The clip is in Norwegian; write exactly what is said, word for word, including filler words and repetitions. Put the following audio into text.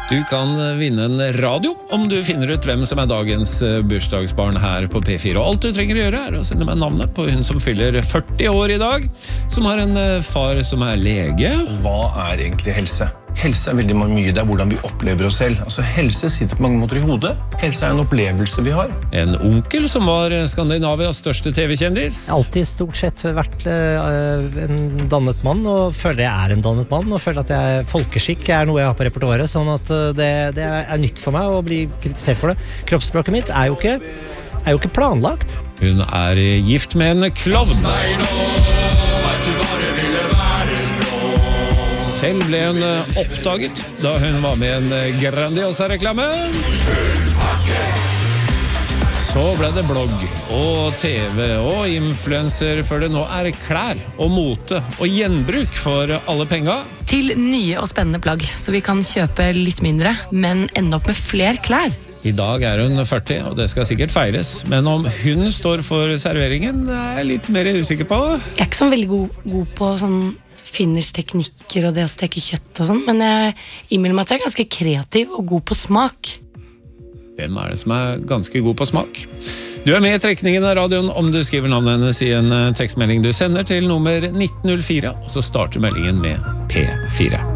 Du kan vinne en radio om du finner ut hvem som er dagens bursdagsbarn her på P fire. Og alt du trenger å gjøre er å sende meg navnet på hun som fyller førti år i dag, som har en far som er lege. Hva er egentlig helse? Helse er veldig mye, det er hvordan vi opplever oss selv. Altså, helse sitter på mange måter i hodet. Helse er en opplevelse vi har. En onkel som var Skandinavias største T V-kjendis. Jeg har alltid stort sett vært uh, en dannet mann, og føler jeg er en dannet mann, og føler at jeg, folkeskikk er noe jeg har på repertoaret, sånn at det, det er nytt for meg å bli kritisert for det. Kroppsspråket mitt er jo ikke, er jo ikke planlagt. Hun er gift med en klovn. Selv ble hun oppdaget da hun var med en Grandiosa-reklame. Så ble det blogg og T V og influencer, før det nå er klær og mote og gjenbruk for alle penga. Til nye og spennende plagg, så vi kan kjøpe litt mindre, men ende opp med flere klær. I dag er hun førti, og det skal sikkert feires. Men om hun står for serveringen, er jeg litt mer usikker på. Jeg er ikke så veldig god, god på sånn finnersteknikker og det å steke kjøtt og sånn, men jeg innbiller meg at jeg er ganske kreativ og god på smak. Hvem er det som er ganske god på smak? Du er med i trekningen av radioen om du skriver navnet hennes i en tekstmelding du sender til nummer nitten null fire, og så starter meldingen med P fire.